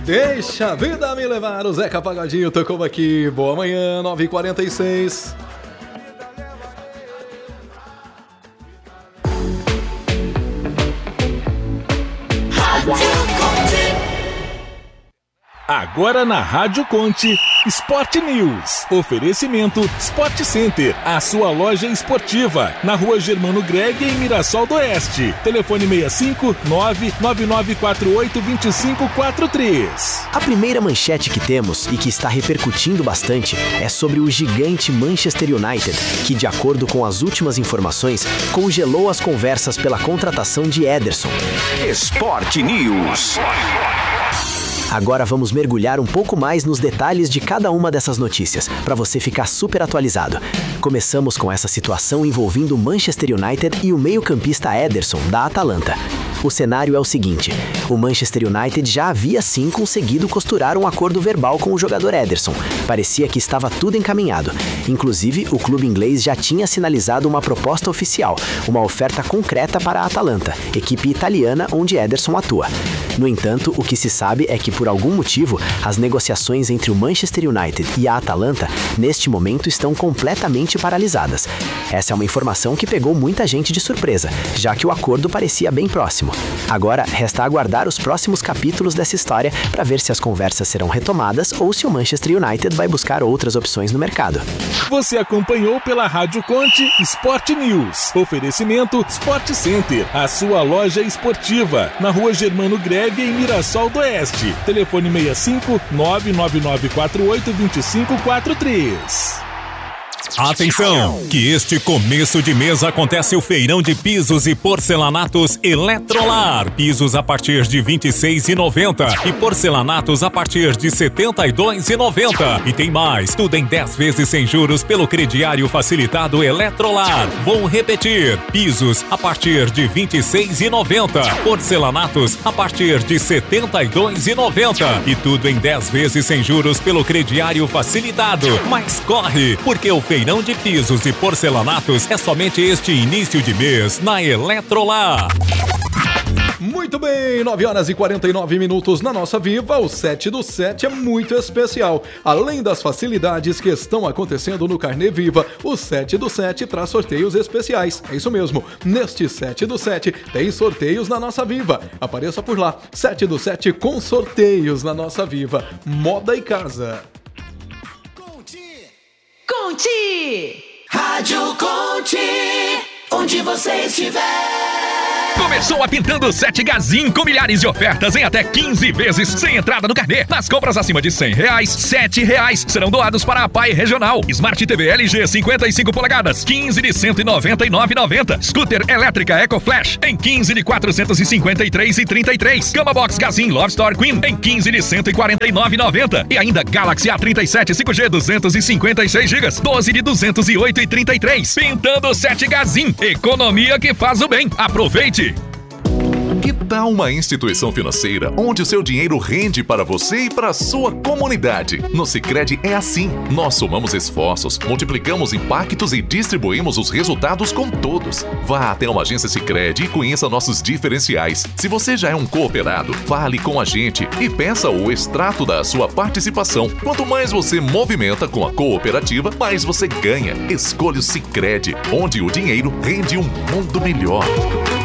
Deixa a vida me levar, o Zeca Pagodinho tocou aqui. Boa manhã, 9h46. Agora na Rádio Conte, Sport News. Oferecimento Sport Center, a sua loja esportiva, na Rua Germano Greg, em Mirassol do Oeste. Telefone 65 999482543. A primeira manchete que temos e que está repercutindo bastante é sobre o gigante Manchester United, que, de acordo com as últimas informações, congelou as conversas pela contratação de Ederson. Sport News. Agora vamos mergulhar um pouco mais nos detalhes de cada uma dessas notícias, para você ficar super atualizado. Começamos com essa situação envolvendo o Manchester United e o meio-campista Ederson, da Atalanta. O cenário é o seguinte: o Manchester United já havia sim conseguido costurar um acordo verbal com o jogador Ederson. Parecia que estava tudo encaminhado. Inclusive, o clube inglês já tinha sinalizado uma proposta oficial, uma oferta concreta para a Atalanta, equipe italiana onde Ederson atua. No entanto, o que se sabe é que, por algum motivo, as negociações entre o Manchester United e a Atalanta, neste momento, estão completamente paralisadas. Essa é uma informação que pegou muita gente de surpresa, já que o acordo parecia bem próximo. Agora, resta aguardar os próximos capítulos dessa história para ver se as conversas serão retomadas ou se o Manchester United vai buscar outras opções no mercado. Você acompanhou pela Rádio Conte Sport News. Oferecimento Sport Center, a sua loja esportiva, na Rua Germano Greve, em Mirassol do Oeste. Telefone 65 999482543. Atenção, que este começo de mês acontece o feirão de pisos e porcelanatos Eletrolar. Pisos a partir de R$ 26,90 e porcelanatos a partir de R$ 72,90. E tem mais, tudo em 10 vezes sem juros pelo crediário facilitado Eletrolar. Vou repetir, pisos a partir de R$ 26,90, porcelanatos a partir de R$ 72,90 e tudo em 10 vezes sem juros pelo crediário facilitado. Mas corre, porque o feirão de pisos e porcelanatos é somente este início de mês na Eletrolar. Muito bem, 9h49 na nossa Viva. O 7 do 7 é muito especial. Além das facilidades que estão acontecendo no Carnê Viva, o 7 do 7 traz sorteios especiais. É isso mesmo, neste 7 do 7 tem sorteios na nossa Viva. Apareça por lá, 7 do 7 com sorteios na nossa Viva. Moda e casa. Conte! Rádio Conte, onde você estiver. Começou a Pintando 7 Gazin com milhares de ofertas em até 15 vezes sem entrada no carnê. Nas compras acima de R$100, R$7 serão doados para a PAI Regional. Smart TV LG 55 polegadas, 15 de R$ 199,90. Scooter elétrica Eco Flash em 15 de R$ 453,33. Cama Box Gazin Love Store Queen em 15 de R$ 149,90. E ainda Galaxy A37 5G 256 GB, 12 de R$ 208,33. Pintando 7 Gazin, economia que faz o bem. Aproveite! Que tal uma instituição financeira onde o seu dinheiro rende para você e para a sua comunidade? No Sicredi é assim. Nós somamos esforços, multiplicamos impactos e distribuímos os resultados com todos. Vá até uma agência Sicredi e conheça nossos diferenciais. Se você já é um cooperado, fale com a gente e peça o extrato da sua participação. Quanto mais você movimenta com a cooperativa, mais você ganha. Escolha o Sicredi, onde o dinheiro rende um mundo melhor.